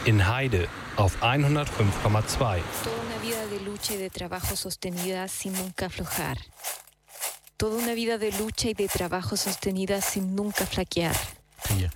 In Heide auf 105,2. Toda una vida de lucha y de trabajo sostenida sin nunca aflojar. Toda una vida de lucha y de trabajo sostenida sin nunca flaquear.